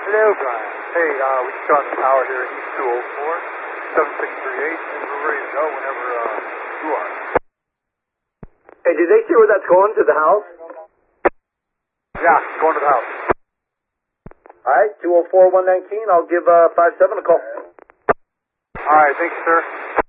Hello, Brian. Hey, we just got on the tower here at East 204, 7638, and we're ready to go whenever you are. Hey, did they say where that's going, to the house? Yeah, going to the house. All right, 204-119. I'll give 57 a call. All right, thanks, sir.